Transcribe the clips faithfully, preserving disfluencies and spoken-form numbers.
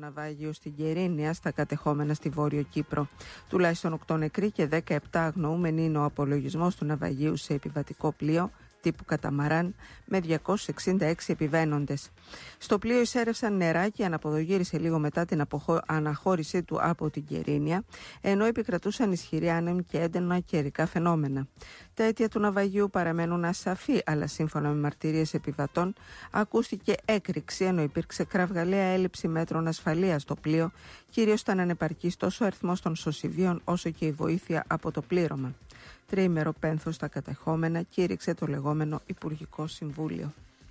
ναυάγιο στην Κερίνια στα κατεχόμενα στη Βόρειο Κύπρο. Τουλάχιστον οκτώ νεκροί και δεκαεπτά αγνοούμενοι είναι ο απολογισμός του ναυαγίου σε επιβατικό πλοίο τύπου καταμαράν με διακόσιους εξήντα έξι επιβαίνοντες. Στο πλοίο εισέρευσαν νερά και αναποδογύρισε λίγο μετά την αποχω... αναχώρησή του από την Κερίνια, ενώ επικρατούσαν ισχυροί άνεμοι και έντονα καιρικά φαινόμενα. Τα αίτια του ναυαγίου παραμένουν ασαφή, αλλά σύμφωνα με μαρτυρίες επιβατών ακούστηκε έκρηξη, ενώ υπήρξε κραυγαλαία έλλειψη μέτρων ασφαλείας στο πλοίο, κυρίως ήταν ανεπαρκής τόσο ο αριθμός των σωσιβίων όσο και η βοήθεια από το πλήρωμα. Τριήμερο πένθος στα κατεχόμενα κήρυξε το λεγόμενο Υπουργικό Συμβούλιο.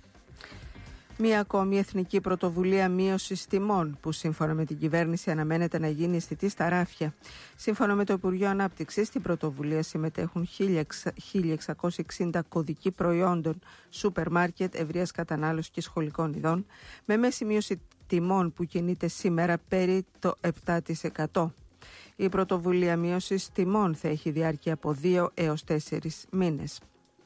Μία ακόμη εθνική πρωτοβουλία μείωσης τιμών, που σύμφωνα με την κυβέρνηση αναμένεται να γίνει αισθητή στα ράφια. Σύμφωνα με το Υπουργείο Ανάπτυξης, στην πρωτοβουλία συμμετέχουν χίλια εξακόσια εξήντα κωδικοί προϊόντων, σούπερ μάρκετ, ευρείας κατανάλωσης και σχολικών ειδών, με μέση μείωση τιμών που κινείται σήμερα περί το επτά τοις εκατό. Η πρωτοβουλία μείωσης τιμών θα έχει διάρκεια από δύο έως τέσσερις μήνες.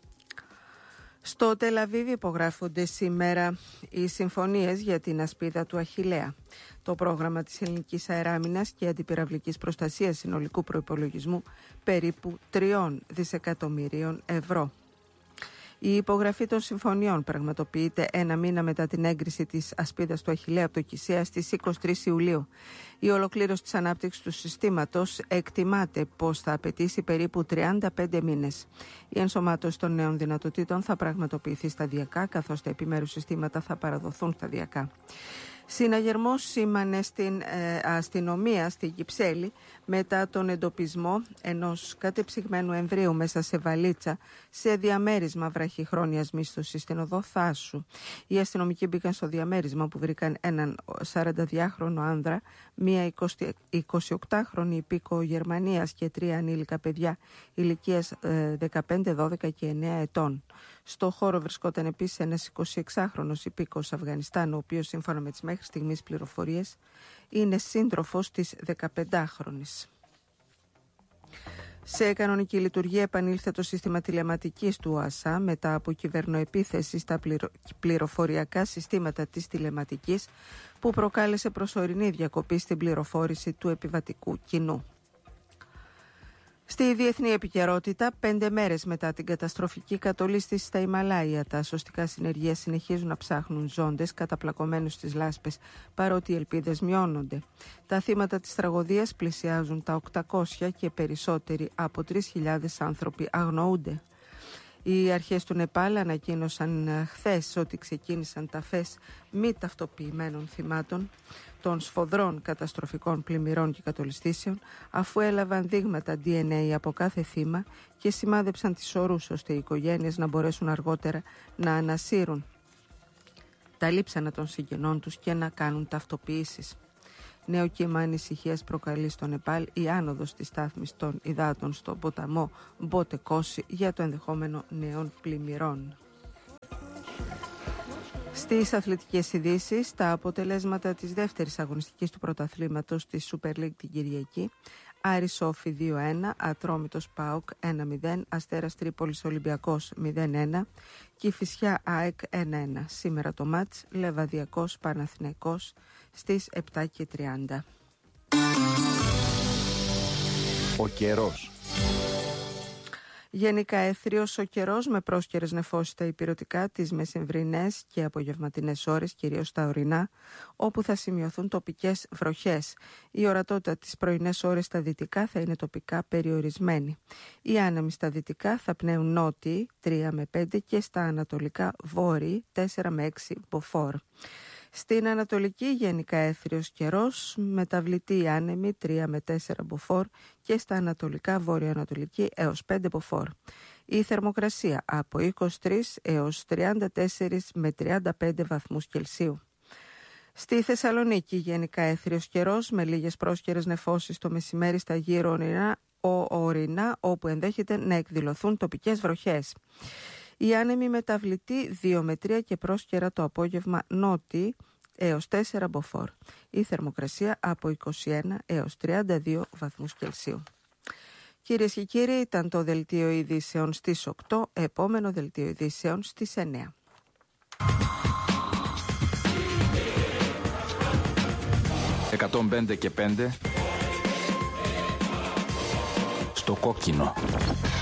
Στο Τελαβίβι υπογράφονται σήμερα οι συμφωνίες για την ασπίδα του Αχιλλέα. Το πρόγραμμα της ελληνικής αεράμινας και αντιπυραυλικής προστασίας συνολικού προϋπολογισμού περίπου τριών δισεκατομμυρίων ευρώ. Η υπογραφή των συμφωνιών πραγματοποιείται ένα μήνα μετά την έγκριση της ασπίδας του Αχιλλέα από το ΚΙΣΕΑ στις είκοσι τρεις Ιουλίου. Η ολοκλήρωση της ανάπτυξης του συστήματος εκτιμάται πως θα απαιτήσει περίπου τριάντα πέντε μήνες. Η ενσωμάτωση των νέων δυνατοτήτων θα πραγματοποιηθεί σταδιακά, καθώς τα επιμέρους συστήματα θα παραδοθούν σταδιακά. Συναγερμός σήμανε στην ε, αστυνομία στη Κυψέλη μετά τον εντοπισμό ενός κατεψυγμένου εμβρίου μέσα σε βαλίτσα σε διαμέρισμα βραχυχρόνιας μίσθωσης στην οδό Θάσου. Οι αστυνομικοί μπήκαν στο διαμέρισμα που βρήκαν έναν σαρανταδυάχρονο άνδρα, μία εικοσιοκτάχρονη υπήκοο Γερμανίας και τρία ανήλικα παιδιά ηλικίας ε, δεκαπέντε, δώδεκα και εννέα ετών. Στο χώρο βρισκόταν επίσης ένας εικοσιεξάχρονος υπήκοος Αφγανιστάν, ο οποίος σύμφωνα με τις μέχρι στιγμής πληροφορίες είναι σύντροφος της δεκαπεντάχρονης. Σε κανονική λειτουργία επανήλθε το σύστημα τηλεματικής του ΟΑΣΑ μετά από κυβερνοεπίθεση στα πληρο... πληροφοριακά συστήματα της τηλεματικής που προκάλεσε προσωρινή διακοπή στην πληροφόρηση του επιβατικού κοινού. Στη διεθνή επικαιρότητα, πέντε μέρες μετά την καταστροφική κατολίσθηση στα Ιμαλάια, τα σωστικά συνεργεία συνεχίζουν να ψάχνουν ζώντες καταπλακωμένους στις λάσπες, παρότι οι ελπίδες μειώνονται. Τα θύματα της τραγωδίας πλησιάζουν τα οκτακόσια και περισσότεροι από τρεις χιλιάδες άνθρωποι αγνοούνται. Οι αρχές του Νεπάλ ανακοίνωσαν χθες ότι ξεκίνησαν ταφές μη ταυτοποιημένων θυμάτων των σφοδρών καταστροφικών πλημμυρών και κατολιστήσεων, αφού έλαβαν δείγματα ντι εν έι από κάθε θύμα και σημάδεψαν τις ορούς ώστε οι οικογένειες να μπορέσουν αργότερα να ανασύρουν τα λείψανα των συγγενών τους και να κάνουν ταυτοποιήσεις. Νέο κύμα ανησυχίας προκαλεί στο Νεπάλ η άνοδος της στάθμης των υδάτων στον ποταμό Μποτεκόση για το ενδεχόμενο νέων πλημμυρών. Στις αθλητικές ειδήσεις, τα αποτελέσματα της δεύτερης αγωνιστικής του πρωταθλήματος της Super League την Κυριακή: Άρης Σόφι δύο ένα, Ατρόμητος ΠΑΟΚ ένα μηδέν, Αστέρας Τρίπολης Ολυμπιακός μηδέν ένα, Κηφισιά ΑΕΚ ένα ένα. Σήμερα το μάτς Λεβαδιακός Παναθηναϊκός στις επτά και τριάντα. Ο καιρός. Γενικά έθριος ο καιρός με πρόσκαιρες νεφώσεις στα ηπειρωτικά, τις μεσημβρινές και απογευματινές ώρες, κυρίως στα ορεινά, όπου θα σημειωθούν τοπικές βροχές. Η ορατότητα τις πρωινές ώρες στα δυτικά θα είναι τοπικά περιορισμένη. Οι άνεμοι στα δυτικά θα πνέουν νότιοι τρία με πέντε και στα ανατολικά βόρειοι τέσσερα με έξι μποφόρ. Στην Ανατολική γενικά έθριος καιρός, μεταβλητή άνεμη τρία με τέσσερα μποφόρ και στα ανατολικά βόρειο-ανατολική έως πέντε μποφόρ. Η θερμοκρασία από είκοσι τρεις έως τριάντα τέσσερα με τριάντα πέντε βαθμούς Κελσίου. Στη Θεσσαλονίκη γενικά έθριος καιρός με λίγες πρόσκαιρες νεφώσεις το μεσημέρι στα γύρω ορεινά, ορεινά όπου ενδέχεται να εκδηλωθούν τοπικές βροχές. Η άνεμη μεταβλητή δύο με τρία και πρόσκαιρα το απόγευμα νότιοι έως τέσσερα μποφόρ. Η θερμοκρασία από είκοσι ένα έως τριάντα δύο βαθμούς Κελσίου. Κυρίες και κύριοι, ήταν το δελτίο ειδήσεων στις οκτώ, επόμενο δελτίο ειδήσεων στις εννέα. εκατόν πέντε και πέντε στο κόκκινο.